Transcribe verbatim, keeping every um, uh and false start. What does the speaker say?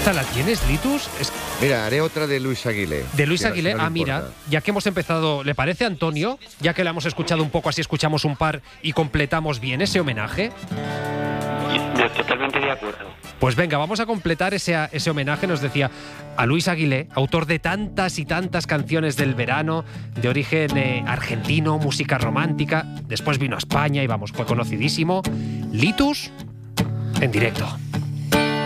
¿Esta la tienes, Litus? Es... Mira, haré otra de Luis Aguilé. De Luis si Aguilé, no le ah, mira, importa. ya que hemos empezado, ¿le parece, Antonio? Ya que la hemos escuchado un poco, así escuchamos un par y completamos bien ese homenaje. Yo totalmente de acuerdo. Pues venga, vamos a completar ese, ese homenaje, nos decía, a Luis Aguilé, autor de tantas y tantas canciones del verano, de origen eh, argentino, música romántica. Después vino a España y vamos, fue conocidísimo. Litus, en directo.